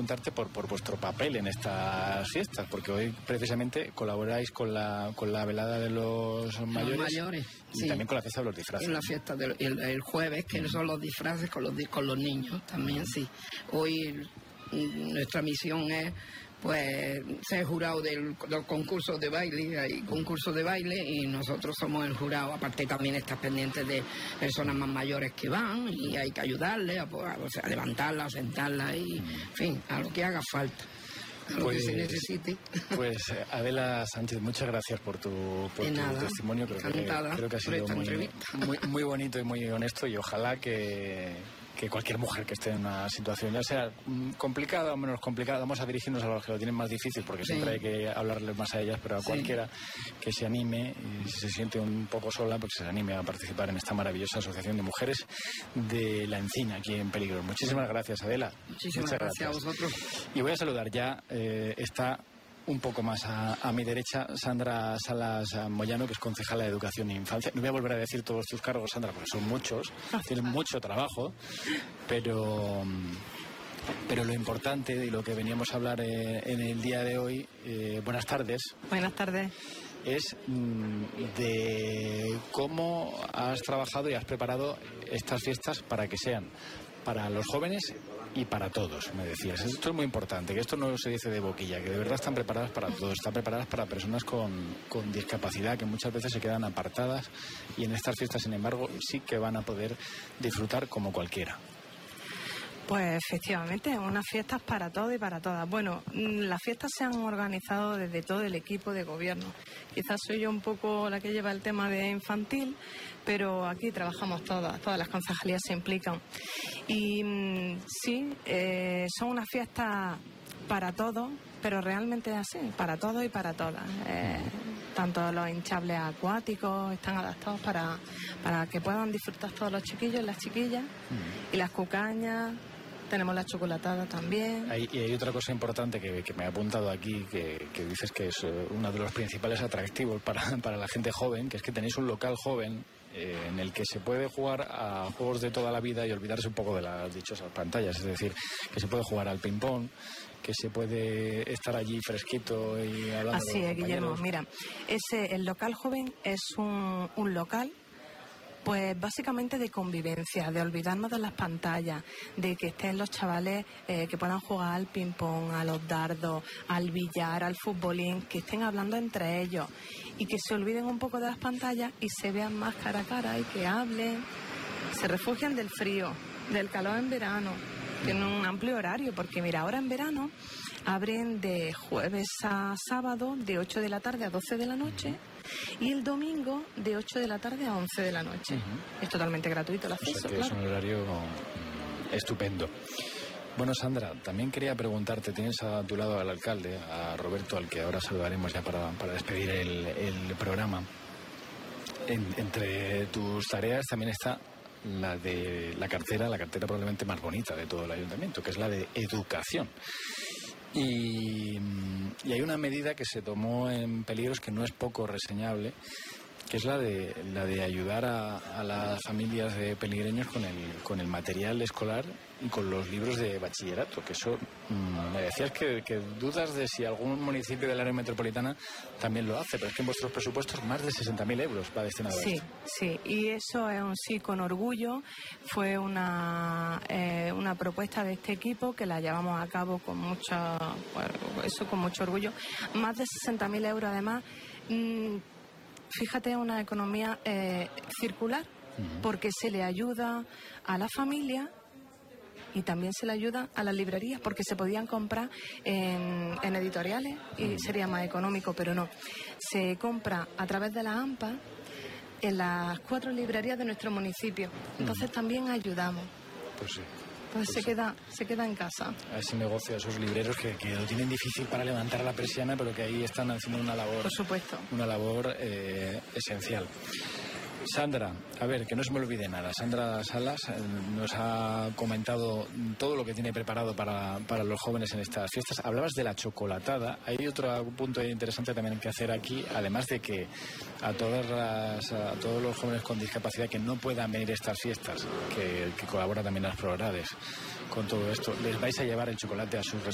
preguntarte por vuestro papel en estas fiestas, porque hoy precisamente colaboráis con la velada de los mayores y sí, también con la fiesta de los disfraces. En la fiesta el jueves, que son los disfraces con los niños también, sí. Hoy nuestra misión es pues ser jurado del concurso de baile, hay concursos de baile y nosotros somos el jurado. Aparte también estás pendiente de personas más mayores que van y hay que ayudarles a levantarlas, a sentarlas y en fin, a lo que haga falta, a lo que se necesite. Pues Adela Sánchez, muchas gracias por tu testimonio. Creo que ha sido muy bonito y muy honesto, y ojalá que cualquier mujer que esté en una situación, ya sea complicada o menos complicada, vamos a dirigirnos a los que lo tienen más difícil, porque siempre hay que hablarles más a ellas, pero a cualquiera que se anime, y si se siente un poco sola, pues se anime a participar en esta maravillosa asociación de mujeres de La Encina, aquí en Peligros. Muchísimas gracias, Adela. Muchísimas gracias a vosotros. Y voy a saludar ya, está un poco más a mi derecha, Sandra Salas Moyano, que es concejala de Educación e Infancia. No voy a volver a decir todos tus cargos, Sandra, porque son muchos, tienes mucho trabajo, pero lo importante y lo que veníamos a hablar en el día de hoy, buenas tardes. Buenas tardes. Es de cómo has trabajado y has preparado estas fiestas para que sean para los jóvenes y para todos, me decías. Esto es muy importante, que esto no se dice de boquilla, que de verdad están preparadas para todos, están preparadas para personas con discapacidad, que muchas veces se quedan apartadas, y en estas fiestas, sin embargo, sí que van a poder disfrutar como cualquiera. Pues efectivamente, unas fiestas para todos y para todas. Bueno, las fiestas se han organizado desde todo el equipo de gobierno. Quizás soy yo un poco la que lleva el tema de infantil, pero aquí trabajamos todas las concejalías se implican. Y sí, son unas fiestas para todos, pero realmente es así, para todos y para todas. Tanto los hinchables acuáticos están adaptados para que puedan disfrutar todos los chiquillos y las chiquillas, y las cucañas. Tenemos la chocolatada también. Y hay otra cosa importante que me ha apuntado aquí, que dices que es uno de los principales atractivos para la gente joven, que es que tenéis un local joven en el que se puede jugar a juegos de toda la vida y olvidarse un poco de las dichosas pantallas. Es decir, que se puede jugar al ping-pong, que se puede estar allí fresquito y hablando. Así es, Guillermo. Mira, el local joven es un local, pues básicamente de convivencia, de olvidarnos de las pantallas, de que estén los chavales que puedan jugar al ping-pong, a los dardos, al billar, al futbolín, que estén hablando entre ellos y que se olviden un poco de las pantallas y se vean más cara a cara y que hablen, se refugian del frío, del calor en verano. Tienen un amplio horario, porque mira, ahora en verano abren de jueves a sábado de 8 de la tarde a 12 de la noche y el domingo de 8 de la tarde a 11 de la noche. Es totalmente gratuito el acceso, Es un horario estupendo. Bueno, Sandra, también quería preguntarte, tienes a tu lado al alcalde, a Roberto, al que ahora saludaremos ya para despedir el programa. Entre tus tareas también está la de la cartera probablemente más bonita de todo el ayuntamiento, que es la de educación. Y hay una medida que se tomó en Peligros que no es poco reseñable, que es la de ayudar a las familias de peligreños con el material escolar y con los libros de bachillerato, que eso me decías que dudas de si algún municipio del área metropolitana también lo hace, pero es que en vuestros presupuestos más de 60.000 euros va destinado a esto. Sí, y eso es un sí con orgullo. Fue una propuesta de este equipo que la llevamos a cabo con mucho orgullo. Más de 60.000 euros además. Fíjate, una economía circular, porque se le ayuda a la familia y también se le ayuda a las librerías, porque se podían comprar en editoriales y sería más económico, pero no. Se compra a través de la AMPA en las 4 librerías de nuestro municipio. Entonces también ayudamos. Pues sí. Pues se queda en casa. A ese negocio, a esos libreros que lo tienen difícil para levantar la persiana, pero que ahí están haciendo una labor. Por supuesto. Una labor esencial. Sandra, a ver, que no se me olvide nada. Sandra Salas nos ha comentado todo lo que tiene preparado para los jóvenes en estas fiestas. Hablabas de la chocolatada. Hay otro punto interesante también que hacer aquí, además de que a todos los jóvenes con discapacidad que no puedan venir a estas fiestas, que colabora también las Progrades con todo esto, les vais a llevar el chocolate a sus